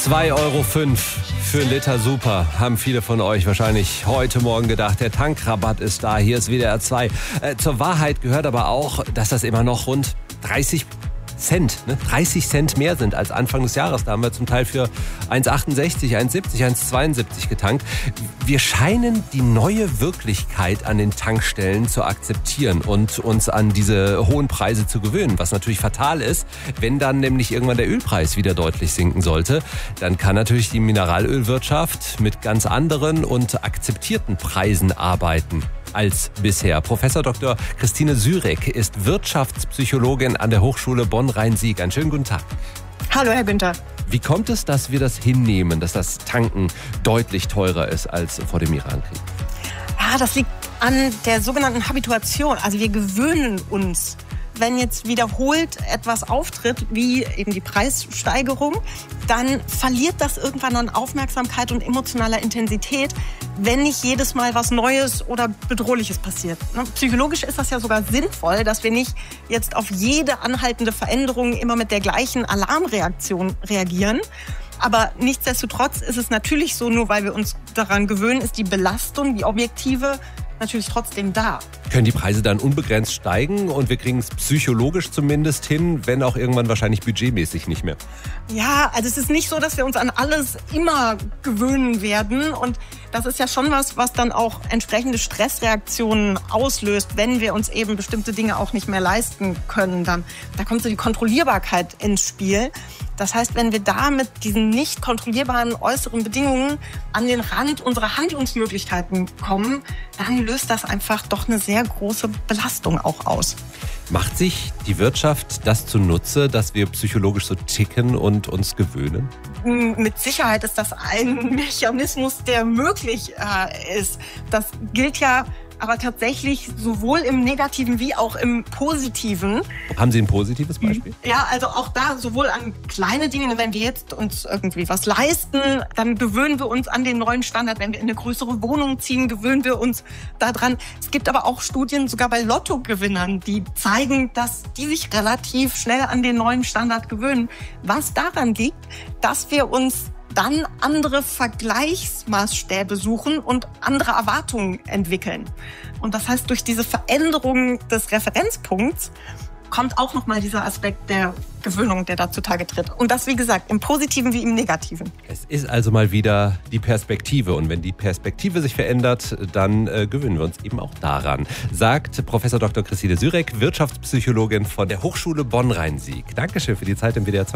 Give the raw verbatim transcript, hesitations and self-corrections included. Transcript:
zwei Euro fünf für einen Liter Super, haben viele von euch wahrscheinlich heute Morgen gedacht. Der Tankrabatt ist da, hier ist W D R zwei. Äh, zur Wahrheit gehört aber auch, dass das immer noch rund dreißig Cent, ne? dreißig Cent mehr sind als Anfang des Jahres. Da haben wir zum Teil für eins achtundsechzig, eins siebzig, eins zweiundsiebzig getankt. Wir scheinen die neue Wirklichkeit an den Tankstellen zu akzeptieren und uns an diese hohen Preise zu gewöhnen, was natürlich fatal ist, wenn dann nämlich irgendwann der Ölpreis wieder deutlich sinken sollte. Dann kann natürlich die Mineralölwirtschaft mit ganz anderen und akzeptierten Preisen arbeiten als bisher. Professor Doktor Christine Sürek ist Wirtschaftspsychologin an der Hochschule Bonn-Rhein-Sieg. Einen schönen guten Tag. Hallo, Herr Günther. Wie kommt es, dass wir das hinnehmen, dass das Tanken deutlich teurer ist als vor dem Irankrieg? Ja, das liegt an der sogenannten Habituation. Also wir gewöhnen uns. Wenn jetzt wiederholt etwas auftritt, wie eben die Preissteigerung, dann verliert das irgendwann an Aufmerksamkeit und emotionaler Intensität, wenn nicht jedes Mal was Neues oder Bedrohliches passiert. Psychologisch ist das ja sogar sinnvoll, dass wir nicht jetzt auf jede anhaltende Veränderung immer mit der gleichen Alarmreaktion reagieren. Aber nichtsdestotrotz ist es natürlich so, nur weil wir uns daran gewöhnen, ist die Belastung, die objektive, natürlich trotzdem da. Können die Preise dann unbegrenzt steigen und wir kriegen es psychologisch zumindest hin, wenn auch irgendwann wahrscheinlich budgetmäßig nicht mehr? Ja, also es ist nicht so, dass wir uns an alles immer gewöhnen werden. Und das ist ja schon was, was dann auch entsprechende Stressreaktionen auslöst, wenn wir uns eben bestimmte Dinge auch nicht mehr leisten können. Dann, da kommt so die Kontrollierbarkeit ins Spiel. Das heißt, wenn wir da mit diesen nicht kontrollierbaren äußeren Bedingungen an den Rand unserer Handlungsmöglichkeiten kommen, dann löst das einfach doch eine sehr große Belastung auch aus. Macht sich die Wirtschaft das zunutze, dass wir psychologisch so ticken und uns gewöhnen? Mit Sicherheit ist das ein Mechanismus, der möglich äh, ist. Das gilt ja aber tatsächlich sowohl im Negativen wie auch im Positiven. Haben Sie ein positives Beispiel? Ja, also auch da sowohl an kleine Dinge, wenn wir jetzt uns irgendwie was leisten, dann gewöhnen wir uns an den neuen Standard. Wenn wir in eine größere Wohnung ziehen, gewöhnen wir uns daran. Es gibt aber auch Studien, sogar bei Lottogewinnern, die zeigen, dass die sich relativ schnell an den neuen Standard gewöhnen. Was daran liegt, dass wir uns dann andere Vergleichsmaßstäbe suchen und andere Erwartungen entwickeln. Und das heißt, durch diese Veränderung des Referenzpunkts kommt auch nochmal dieser Aspekt der Gewöhnung, der da zutage tritt. Und das, wie gesagt, im Positiven wie im Negativen. Es ist also mal wieder die Perspektive. Und wenn die Perspektive sich verändert, dann äh, gewöhnen wir uns eben auch daran, sagt Professor Doktor Christine Sürek, Wirtschaftspsychologin von der Hochschule Bonn-Rhein-Sieg. Dankeschön für die Zeit im W D R zwei.